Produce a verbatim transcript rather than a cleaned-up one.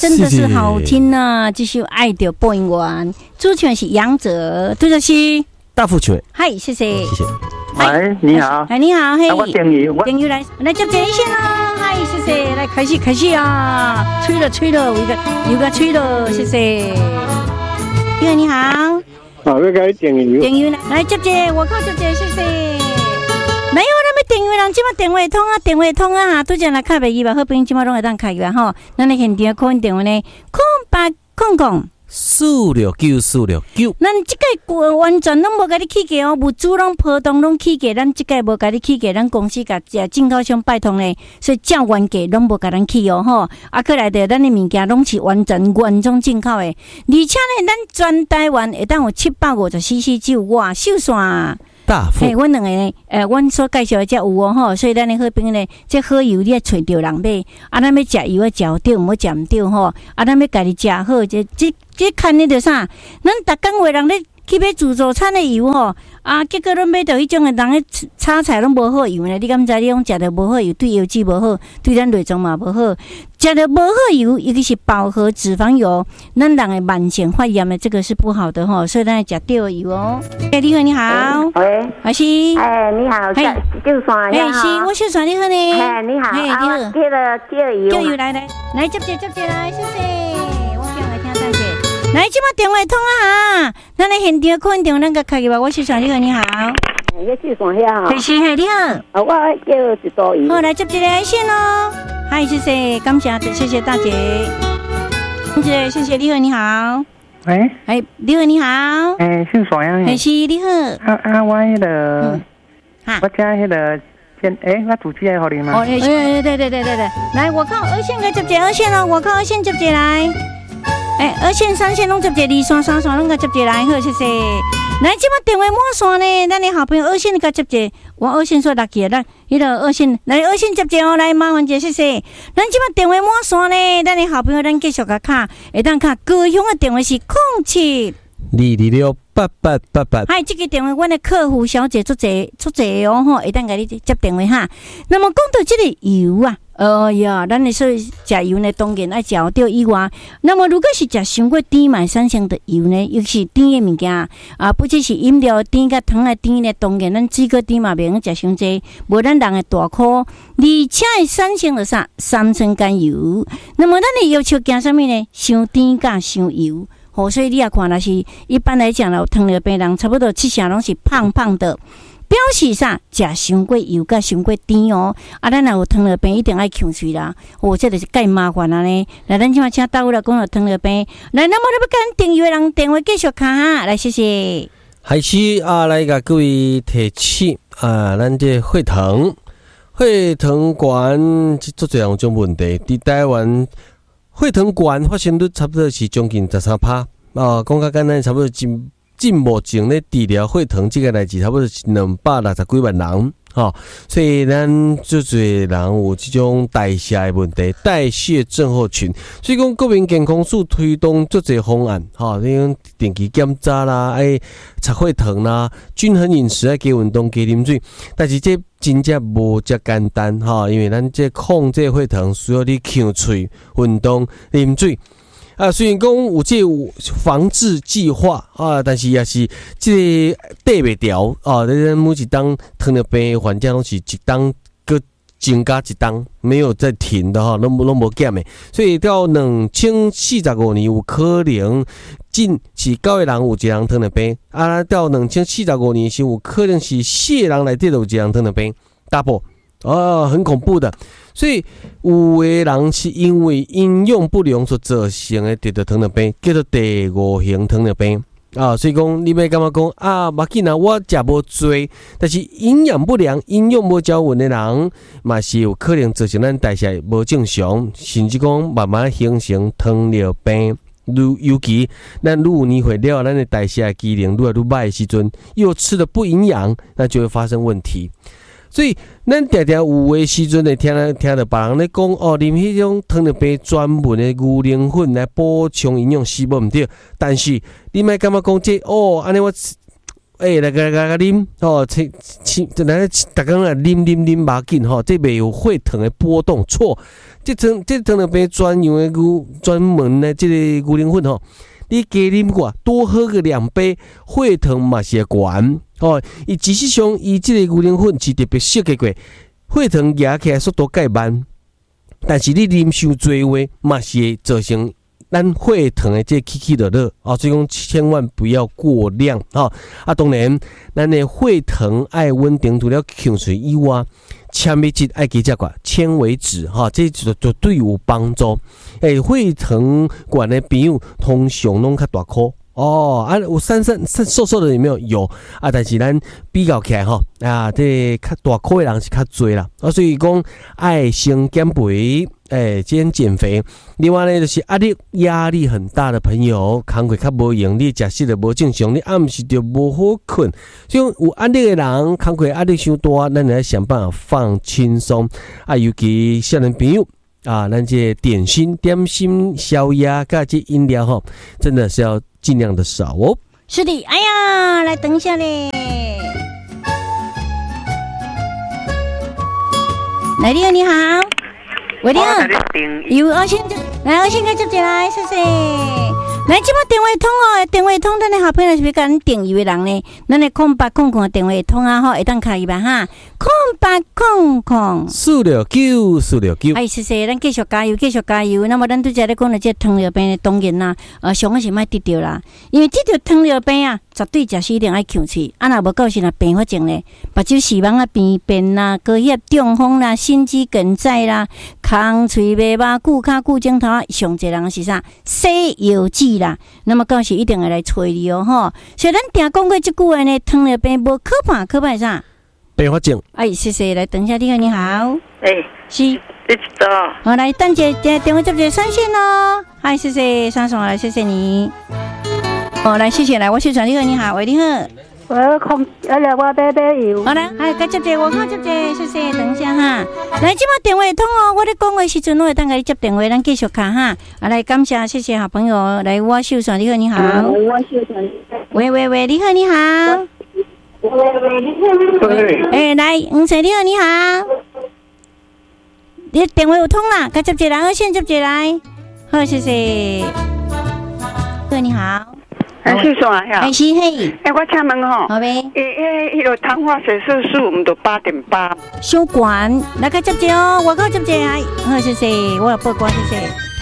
真的是好听呐、啊！这首《爱的播音员》，主持人是杨哲，对着是大副权。 嗨，谢谢， 谢谢。 喂，你好， 哎，你好，嘿， 我等你，我等你来，来接电线啦，嗨，谢谢，来开始开始啊，吹了吹了，有一个有个吹了，谢谢。你好，你好， 好，我给你等你， 等你来，来接接，我靠接接，谢谢。没有，那么电话人即马电话通啊，电话通啊，拄则来开袂记吧？好朋友即马拢会当开个吼。咱咧现场空电话呢，空八空空。 四六九四六九， 咱即个完全拢无甲你起价哦，物资拢波动拢起价，咱即个无甲你起价，咱公司甲进口商拜托咧，所以照原价拢无甲咱起哦吼。啊，过来的咱的物件拢是完全原装进口的，而且呢，咱全台湾会当有七百五十 C C 酒外秀线。 大富， 嘿，阮两个呢，诶、呃，阮所介绍的才有哦吼，所以咱的好朋友呢，这好油你要找着人买，啊，咱要食油要食对，唔好食唔对吼，啊，咱要家己食好，这这这看你着啥？咱逐工话人咧去买自助餐的油吼，啊，结果咱买到迄种的人咧炒菜拢无好油呢，你敢知？你讲食着无好油，对腰子无好，对咱内脏嘛无好，食着无好油，尤其是饱和脂肪油，咱人的慢性发炎的这个是不好的吼，所以咱要食对的油哦。哎，你好，你好， 喂， 我是， 哎，你好， 嘿就算哎，是，我小船你好呢， 哎，你好， 哎，你好， 啊，接了接了油， 叫油来来来接接接接来，谢谢，我叫来听大姐。来，即马电话通啊哈，咱来现场看电话，咱个开个吧。我是小你好，你好， 你是算遐哈？ 是是，你好， 啊，我叫一组油。 好，来接一个来线哦。嗨，谢谢，感谢，谢谢大姐。谢谢，谢谢，你好，你好。 喂， 哎，你好，你好。 哎，姓啥呀？ 哎，是，你好。 啊啊，我迄个， 嗯，哈， 我家迄个，先，哎，我主机还好你吗？ 哦，哎，对对对对对对，来，我靠二线个接接二线哦，我靠二线接接来。哎，二线、三线拢接接，二线、三线拢甲接接来，好，谢谢。来，即马电话满线呢，咱的好朋友二线甲接接，我二线说落去咱迄个二线来二线接接哦，来麻烦者，谢谢。咱即马电话满线呢，咱的好朋友咱继续甲卡，会当卡高雄的电话是空七二二六八八八八。 嗨，这个电话，阮的客服小姐出侪出侪哦吼，会当甲你接电话哈。那么讲到这个油啊。哎呀，咱的说食油呢，当然爱食对以外，那么如果是食伤过甜买产生的油呢，尤其是甜的物件啊，不只是饮料甜甲糖的甜呢，当然咱水果甜嘛袂用食伤济，无咱人的大颗，而且会产生了啥三酸甘油。那么咱的要求惊啥物呢？伤甜甲伤油。好，所以你也看，若是一般来讲啦，糖尿病人差不多七成拢是胖胖的。表示啥？食伤过油甲伤过甜哦，啊，咱若有糖尿病一定爱控水啦。哦，这就是介麻烦啊呢。来，咱即马请大夫来讲到糖尿病。来，那么你要跟订阅人电话继续卡哈，来谢谢。 开始啊，来甲各位提起啊，咱这血糖、血糖高，即做侪人有种问题。伫台湾，血糖高发生率差不多是将近十三趴啊，讲较简单，差不多近。近目前咧治疗血糖这个代志，差不多是两百六十几万人，吼、哦，所以咱最侪人有这种代谢的问题，代谢症候群。所以讲国民健康署推动最侪方案，吼、哦，你讲定期检查啦，爱测血糖啦，均衡饮食，爱加运动，加啉水。但是这真正无遮简单，吼、哦，因为咱这控制血糖需要你吸喙、运动、啉水。啊，虽然讲有这防治计划啊，但是也是这个对袂调啊。咱每一当糖尿病患者拢是一当个增加一当，没有在停的哈，拢拢无减的。所以到两千四十五年有可能近是九个人有一个人糖尿病，啊，到两千四十五年是有可能是四个人内底有一个人糖尿病 ，double。哦，很恐怖的，所以有的人是因为饮用不良所造成的得到糖尿病，叫做第五型糖尿病啊。所以讲，你要感觉讲啊，无要紧啊，我食无多，但是营养不良、饮用无均匀的人，嘛是有可能造成咱代谢无正常，甚至讲慢慢形成糖尿病。尤其咱愈有年岁了，咱的代谢机能愈来愈歹的时阵，又吃的不营养，那就会发生问题。所以，咱常常有诶时阵会听听到别人咧讲哦，啉迄种糖尿病专门诶牛奶粉来补充营养是无毋对，但是你莫感觉讲这哦，安尼我诶来个来个啉哦，切切，就来逐工来啉啉啉，无要紧吼，这袂有血糖诶波动错。 这糖这糖尿病专用的牛专门的这个牛奶粉吼，你加啉过，多喝个两杯，血糖嘛是会悬哦。伊事实上，伊这个牛奶粉是特别设计过，血糖压起来速度介慢，但是你啉伤多话，嘛是会造成咱血糖的这起起落落哦，所以讲千万不要过量哦。啊，当然，咱的血糖爱稳定，除了控水以外，纤维质爱加加个纤维质哈，这就就对有帮助。诶、欸，血糖管的朋友通常拢较大颗哦，啊，有瘦瘦瘦瘦的有没有？有啊，但是咱比较起来吼，啊，这较大颗的人是较多啦。啊，所以讲爱先减肥。诶，先减肥。另外呢，就是压力压力很大的朋友，工课较无用，你食食就无正常，你暗时就无好困。所以有压力的人，工课压力伤大，咱来想办法放轻松。啊，尤其少年朋友啊，咱这点心、点心、宵夜，加这饮料吼，真的是要尽量的少哦。 是的，哎呀，来等一下嘞。来，你好，你好。喂，你好，有阿星，来阿星，接进来，谢谢。来，即摆电话通哦，电话通，咱的好朋友是不是甲咱订油的人呢？咱的空八空空的电话通啊，吼，会当开一吧哈，空八空空， 四六九四六九。 哎，谢谢，咱继续加油，继续加油。那么咱拄则咧讲到这糖尿病的，当然啦，呃，上个是莫得着啦，因为得着糖尿病啊，绝对食是一定爱控制，啊，若无够是若并发症咧，目睭视网啊变变啦，高血中风啦，心肌梗塞啦，空喙袂巴，骨骹骨镜头啊，上侪人是啥？西药剂啦，那么到时一定会来找你哦吼。所以咱定讲过即句话呢，糖尿病无可怕，可怕啥？ 并发症。 哎，谢谢，来等一下，你好，你好。 哎， 是， 你知道？ 好，来等姐姐电话接接上线咯。嗨，谢谢，上上来，谢谢你。哦，来，谢谢，来，我宣传你好，你好，喂，你好。 我空，哎呀，我买买油。 好来，哎，该接接，我看接接，谢谢，等一下哈。来，即摆电话通哦，我咧讲话时阵，我会当甲你接电话，咱继续看哈。啊，来，感谢，谢谢好朋友，来，我秀传，你好，你好。 我秀传。 喂喂喂，你好，你好。 喂喂，你好。 对。 哎，来，黄生，你好，你好。你电话有通啦，该接接来，我先接接来。好，谢谢。对，你好。 哎，秀传呀。 哎，是嘿。 哎，我请问吼。 好呗。 诶诶，迄个糖化血色素，毋着八点八。 小管，来该接接哦，我靠接接来。好，谢谢，我有报关，谢谢。